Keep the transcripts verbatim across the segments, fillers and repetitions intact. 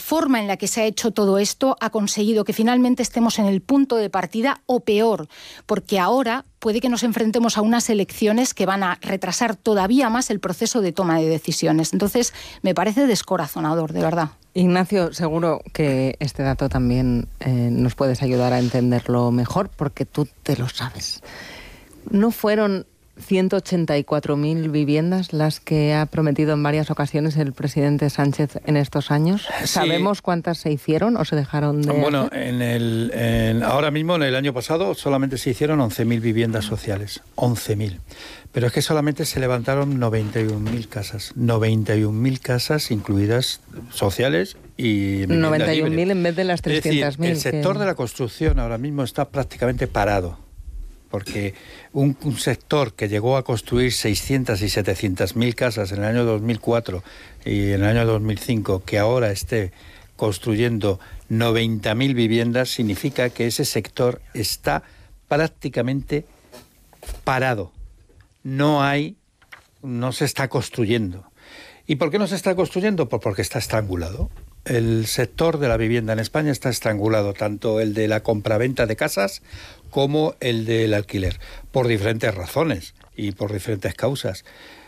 forma en la que se ha hecho todo esto ha conseguido que finalmente estemos en el punto de partida o peor, porque ahora puede que nos enfrentemos a unas elecciones que van a retrasar todavía más el proceso de toma de decisiones. Entonces, me parece descorazonador, de verdad. Ignacio, seguro que este dato también eh, nos puedes ayudar a entenderlo mejor, porque tú te lo sabes. ¿No fueron ciento ochenta y cuatro mil viviendas las que ha prometido en varias ocasiones el presidente Sánchez en estos años? Sí. ¿Sabemos cuántas se hicieron o se dejaron de Bueno, hacer? en el, en, ahora mismo, en el año pasado, solamente se hicieron once mil viviendas sociales. once mil. Pero es que solamente se levantaron noventa y un mil casas. noventa y un mil casas, incluidas sociales y noventa y un mil en vez de las trescientas mil. Es decir, el sector que... de la construcción ahora mismo está prácticamente parado. Porque un, un sector que llegó a construir seiscientas y setecientas mil casas en el año dos mil cuatro y en el año dos mil cinco, que ahora esté construyendo noventa mil viviendas, significa que ese sector está prácticamente parado. No hay, no se está construyendo. ¿Y por qué no se está construyendo? Pues porque está estrangulado. El sector de la vivienda en España está estrangulado, tanto el de la compraventa de casas como el del alquiler, por diferentes razones y por diferentes causas.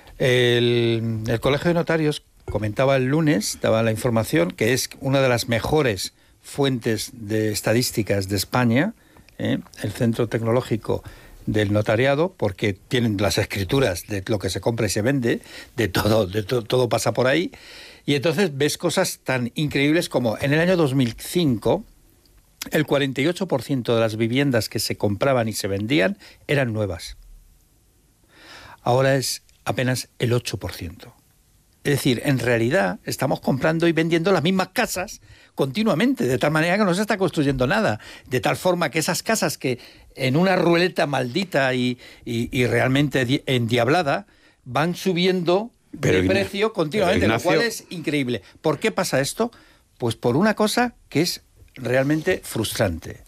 El, el Colegio de Notarios comentaba el lunes, daba la información, que es una de las mejores fuentes de estadísticas de España, ¿eh? El Centro Tecnológico del Notariado, porque tienen las escrituras de lo que se compra y se vende, de todo, de to, todo pasa por ahí. Y entonces ves cosas tan increíbles como en el año dos mil cinco, el cuarenta y ocho por ciento de las viviendas que se compraban y se vendían eran nuevas. Ahora es apenas el ocho por ciento. Es decir, en realidad estamos comprando y vendiendo las mismas casas continuamente, de tal manera que no se está construyendo nada. De tal forma que esas casas que en una ruleta maldita y, y, y realmente endiablada van subiendo Pero de precio continuamente, Ignacio... lo cual es increíble. ¿Por qué pasa esto? Pues por una cosa que es realmente frustrante.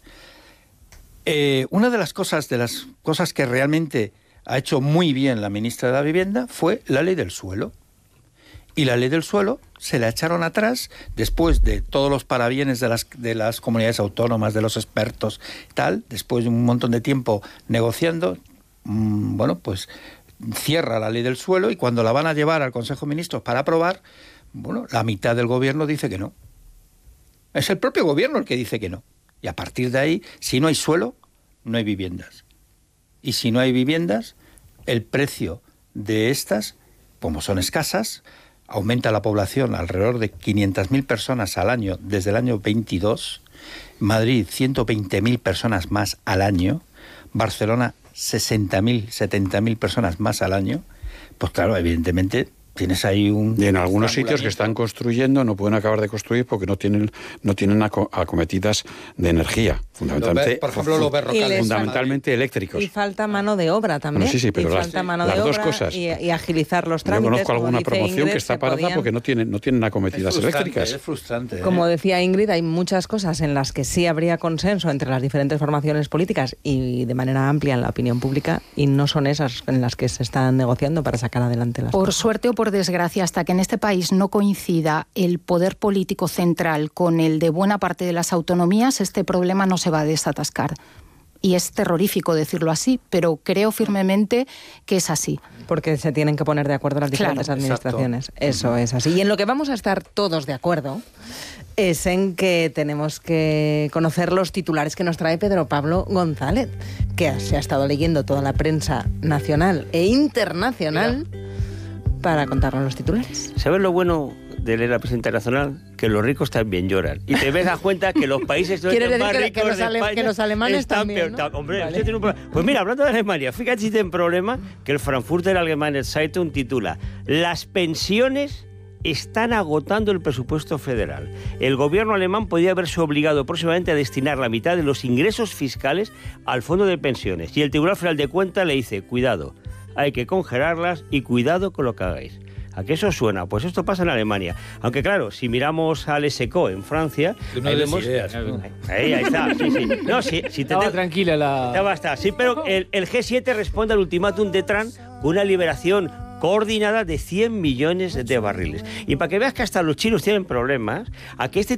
Eh, una de las cosas, de las cosas que realmente ha hecho muy bien la ministra de la Vivienda fue la ley del suelo. Y la ley del suelo se la echaron atrás después de todos los parabienes de las, de las comunidades autónomas, de los expertos, tal, después de un montón de tiempo negociando, mmm, bueno, pues cierra la ley del suelo y cuando la van a llevar al Consejo de Ministros para aprobar, bueno, la mitad del gobierno dice que no. Es el propio gobierno el que dice que no. Y a partir de ahí, si no hay suelo, no hay viviendas. Y si no hay viviendas, el precio de estas, como son escasas, aumenta la población alrededor de quinientas mil personas al año desde el año veintidós, Madrid ciento veinte mil personas más al año, Barcelona sesenta mil, setenta mil personas más al año, pues claro, evidentemente tienes ahí un... Y en algunos sitios que están construyendo no pueden acabar de construir porque no tienen no tienen acometidas de energía, fundamentalmente, por ejemplo, los berrocales, fundamentalmente eléctricos. Y falta mano de obra también. Bueno, sí, sí, pero y las, falta mano las de dos obra cosas. Y, y agilizar los trámites. Yo conozco alguna dice promoción Ingrid, que está parada podían... porque no tienen, no tienen acometidas es eléctricas. Es frustrante. ¿eh? Como decía Ingrid, hay muchas cosas en las que sí habría consenso entre las diferentes formaciones políticas y de manera amplia en la opinión pública, y no son esas en las que se están negociando para sacar adelante las Por cosas. suerte o por desgracia, hasta que en este país no coincida el poder político central con el de buena parte de las autonomías, este problema no se va a desatascar. Y es terrorífico decirlo así, pero creo firmemente que es así. Porque se tienen que poner de acuerdo las diferentes Claro, administraciones. Exacto. Eso es así. Y en lo que vamos a estar todos de acuerdo es en que tenemos que conocer los titulares que nos trae Pedro Pablo González, que se ha estado leyendo toda la prensa nacional e internacional para contarnos los titulares. ¿Sabes lo bueno de leer la prensa internacional? Que los ricos también lloran. Y te ves a cuenta que los países ¿Quieres decir más que, ricos que, los de ale, España que los alemanes están también, peor. ¿no? Hombre, Vale. usted tiene un problema. Pues mira, hablando de Alemania, fíjate si tiene un problema que el Frankfurter Allgemeine Zeitung titula: las pensiones están agotando el presupuesto federal. El gobierno alemán podría haberse obligado próximamente a destinar la mitad de los ingresos fiscales al fondo de pensiones. Y el Tribunal Federal de Cuentas le dice: cuidado, hay que congelarlas y cuidado con lo que hagáis. ¿A qué eso suena? Pues esto pasa en Alemania. Aunque claro, si miramos al S E C O en Francia, ahí vemos... Ideas. Ahí, ahí está, sí, sí. No, sí, si te Estaba te... tranquila la... Estaba, está. Sí, pero el, el G siete responde al ultimátum de Trump con una liberación coordinada de cien millones de barriles. Y para que veas que hasta los chinos tienen problemas, aquí este